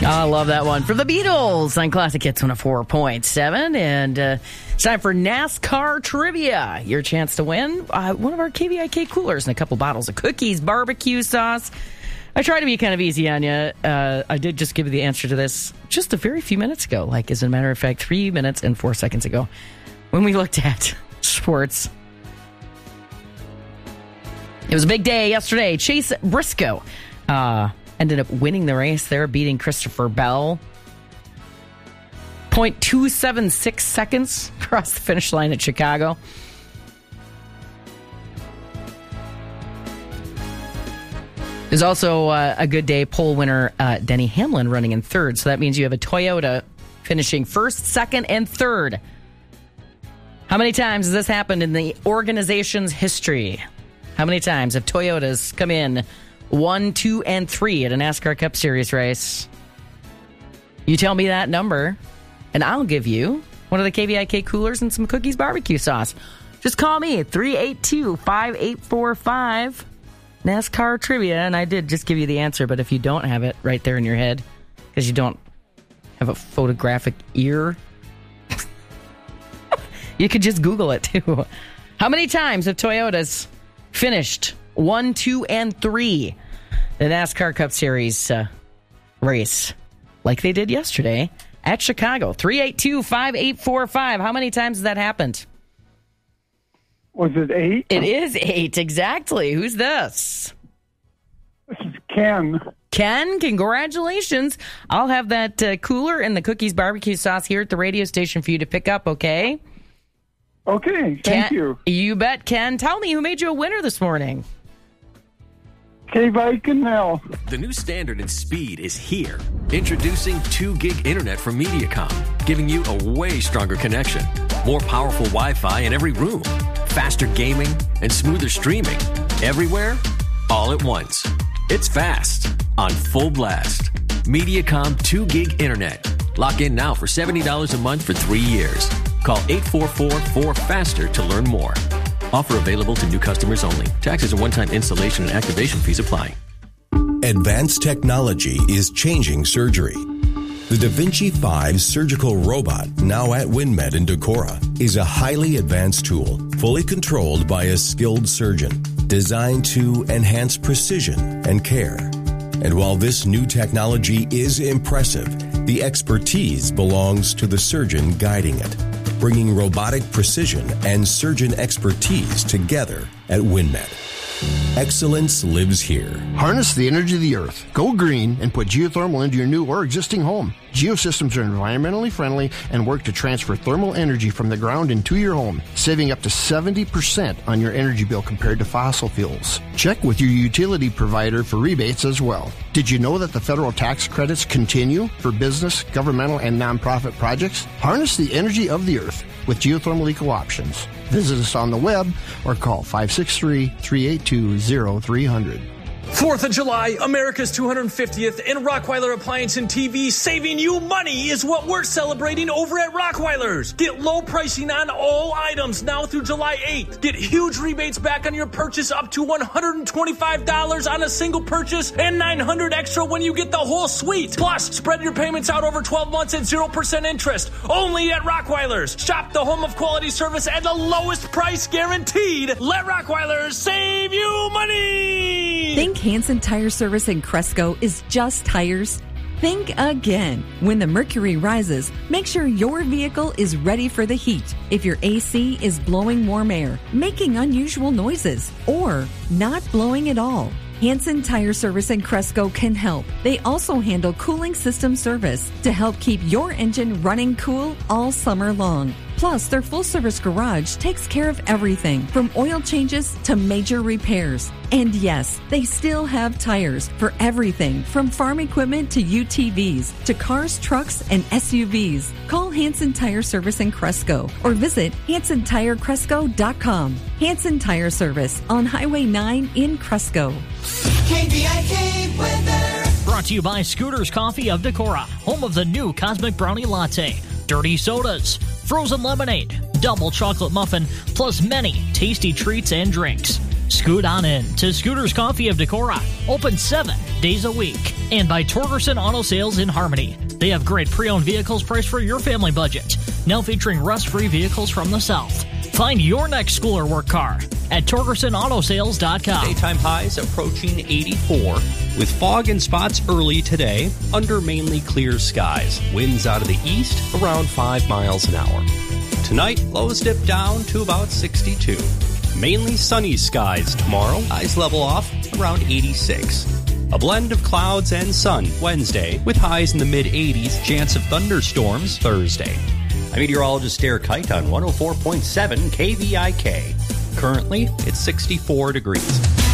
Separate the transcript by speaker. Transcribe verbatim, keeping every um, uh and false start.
Speaker 1: I love that one. From the Beatles on Classic Hits one oh four point seven. And uh, it's time for NASCAR Trivia. Your chance to win uh, one of our K V I K coolers and a couple bottles of cookies, barbecue sauce. I try to be kind of easy on you. Uh, I did just give you the answer to this just a very few minutes ago. Like, as a matter of fact, three minutes and four seconds ago when we looked at sports. It was a big day yesterday. Chase Briscoe uh, ended up winning the race there, beating Christopher Bell. zero point two seven six seconds across the finish line at Chicago. It was also uh, a good day. Pole winner uh, Denny Hamlin running in third. So that means you have a Toyota finishing first, second, and third. How many times has this happened in the organization's history? How many times have Toyotas come in one, two, and three at a NASCAR Cup Series race? You tell me that number, and I'll give you one of the K V I K coolers and some cookies barbecue sauce. Just call me at three eight two, five eight four five. NASCAR Trivia, and I did just give you the answer, but if you don't have it right there in your head, because you don't have a photographic ear, you could just Google it, too. How many times have Toyotas finished one, two, and three the NASCAR Cup Series uh, race, like they did yesterday at Chicago? three eight two, five eight four five. How many times has that happened?
Speaker 2: Was it eight?
Speaker 1: It is eight, exactly. Who's this?
Speaker 2: This is Ken.
Speaker 1: Ken, congratulations. I'll have that uh, cooler and the cookies barbecue sauce here at the radio station for you to pick up, okay?
Speaker 2: Okay, thank
Speaker 1: Ken,
Speaker 2: you.
Speaker 1: You bet, Ken. Tell me who made you a winner this morning.
Speaker 2: K-Bike and Mel.
Speaker 3: The new standard in speed is here. Introducing two gig internet from Mediacom, giving you a way stronger connection. More powerful Wi-Fi in every room. Faster gaming and smoother streaming. Everywhere, all at once. It's fast, on full blast. Mediacom two gig internet. Lock in now for seventy dollars a month for three years. Call eight four four, four FASTER to learn more. Offer available to new customers only. Taxes and one-time installation and activation fees apply.
Speaker 4: Advanced technology is changing surgery. The Da Vinci five surgical robot, now at WinMed in Decorah, is a highly advanced tool, fully controlled by a skilled surgeon, designed to enhance precision and care. And while this new technology is impressive, the expertise belongs to the surgeon guiding it, bringing robotic precision and surgeon expertise together at WinMed. Excellence lives here.
Speaker 5: Harness the energy of the earth. Go green and put geothermal into your new or existing home. Geosystems are environmentally friendly and work to transfer thermal energy from the ground into your home, saving up to seventy percent on your energy bill compared to fossil fuels. Check with your utility provider for rebates as well. Did you know that the federal tax credits continue for business, governmental, and nonprofit projects? Harness the energy of the earth with geothermal eco options. Visit us on the web or call five six three, three eight two, zero three zero zero.
Speaker 6: fourth of July, America's two hundred fiftieth, and Rockweiler Appliance and T V saving you money is what we're celebrating over at Rockweiler's. Get low pricing on all items now through July eighth. Get huge rebates back on your purchase up to one hundred twenty-five dollars on a single purchase and nine hundred dollars extra when you get the whole suite. Plus, spread your payments out over twelve months at zero percent interest. Only at Rockweiler's. Shop the home of quality service at the lowest price guaranteed. Let Rockweiler's save you money.
Speaker 7: Think Hansen Tire Service in Cresco is just tires? Think again. When the mercury rises, make sure your vehicle is ready for the heat. If your A C is blowing warm air, making unusual noises, or not blowing at all, Hansen Tire Service in Cresco can help. They also handle cooling system service to help keep your engine running cool all summer long. Plus, their full-service garage takes care of everything from oil changes to major repairs. And yes, they still have tires for everything from farm equipment to U T Vs to cars, trucks, and S U Vs. Call Hansen Tire Service in Cresco or visit hansen tire cresco dot com. Hansen Tire Service on Highway nine in Cresco.
Speaker 8: K V I K weather.
Speaker 9: Brought to you by Scooters Coffee of Decorah, home of the new Cosmic Brownie Latte, dirty sodas, frozen lemonade, double chocolate muffin, plus many tasty treats and drinks. Scoot on in to Scooter's Coffee of Decorah, open seven days a week. And by Torgerson Auto Sales in Harmony. They have great pre-owned vehicles priced for your family budget. Now featuring rust-free vehicles from the South. Find your next school or work car at Torgerson Auto Sales dot com.
Speaker 10: Daytime highs approaching eighty-four. With fog and spots early today, under mainly clear skies. Winds out of the east around five miles an hour. Tonight, lows dip down to about sixty-two. Mainly sunny skies tomorrow. Highs level off around eighty-six. A blend of clouds and sun Wednesday, with highs in the mid-eighties. Chance of thunderstorms Thursday. I'm meteorologist Derek Kite on one oh four point seven K V I K. Currently, it's sixty-four degrees.